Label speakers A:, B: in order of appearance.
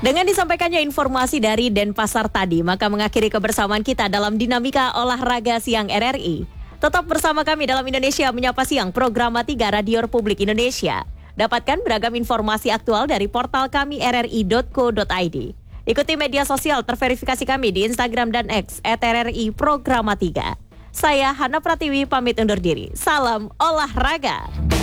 A: Dengan disampaikannya informasi dari Denpasar tadi, maka mengakhiri kebersamaan kita dalam Dinamika Olahraga Siang RRI. Tetap bersama kami dalam Indonesia Menyapa Siang, program 3 Radio Republik Indonesia. Dapatkan beragam informasi aktual dari portal kami rri.co.id. Ikuti media sosial terverifikasi kami di Instagram dan X @RRI Programa 3. Saya Hana Pratiwi pamit undur diri. Salam olahraga.